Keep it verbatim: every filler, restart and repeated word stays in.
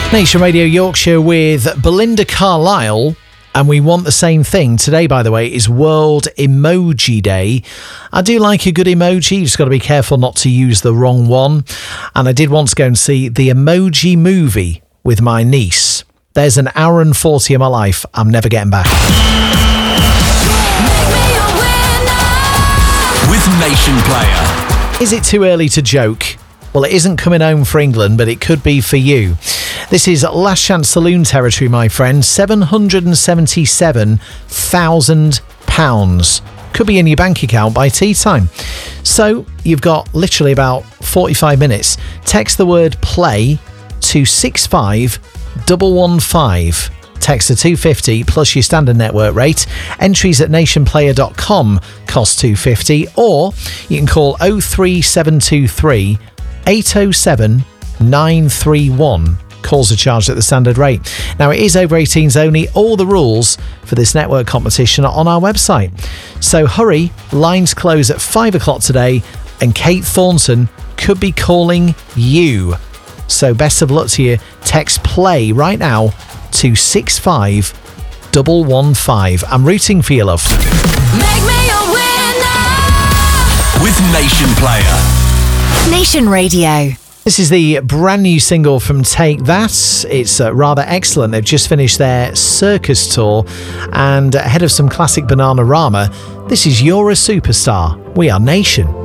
Nation Radio Yorkshire with Belinda Carlisle, and we want the same thing. Today, by the way, is World Emoji Day. I do like a good emoji, you just got to be careful not to use the wrong one. And I did want to go and see the Emoji Movie with my niece. There's an hour and forty of my life I'm never getting back. With Nation Player. Is it too early to joke? Well, it isn't coming home for England, but it could be for you. This is Last Chance Saloon territory, my friend. seven hundred seventy-seven thousand pounds. Could be in your bank account by tea time. So you've got literally about forty-five minutes. Text the word play to six five one one five. Text to two fifty plus your standard network rate. Entries at nation player dot com cost two fifty, or you can call oh three seven two three eight oh seven nine three one. Calls are charged at the standard rate. Now, it is over eighteens only. All the rules for this network competition are on our website. So hurry, lines close at five o'clock today, and Kate Thornton could be calling you. So best of luck to you. Text play right now to six five one one five. I'm rooting for you, love. Make me a winner with Nation Player. Nation Radio. This is the brand new single from Take That. It's uh, rather excellent. They've just finished their circus tour, and ahead of some classic Bananarama, this is You're a Superstar. We are Nation.